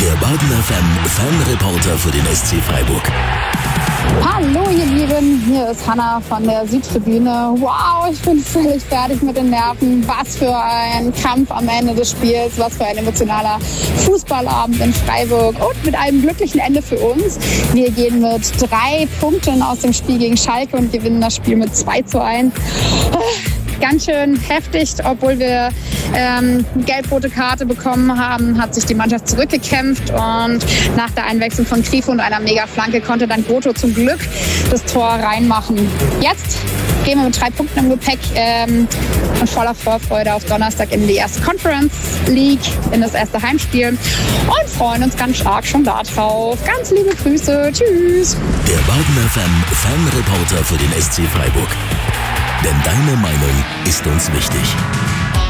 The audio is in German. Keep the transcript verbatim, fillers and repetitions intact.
Der Baden F M Fanreporter für den S C Freiburg. Hallo ihr Lieben, hier ist Hanna von der Südtribüne. Wow, ich bin völlig fertig mit den Nerven. Was für ein Kampf am Ende des Spiels, was für ein emotionaler Fußballabend in Freiburg und mit einem glücklichen Ende für uns. Wir gehen mit drei Punkten aus dem Spiel gegen Schalke und gewinnen das Spiel mit zwei zu eins. Ganz schön heftig, obwohl wir ähm, gelb-rote Karte bekommen haben, hat sich die Mannschaft zurückgekämpft und nach der Einwechslung von Grifo und einer Mega-Flanke konnte dann Goto zum Glück das Tor reinmachen. Jetzt gehen wir mit drei Punkten im Gepäck ähm, und voller Vorfreude auf Donnerstag in die erste Conference League, in das erste Heimspiel und freuen uns ganz stark schon darauf. Ganz liebe Grüße, tschüss! Der Baden F M Fanreporter für den S C Freiburg. Denn deine Meinung ist uns wichtig.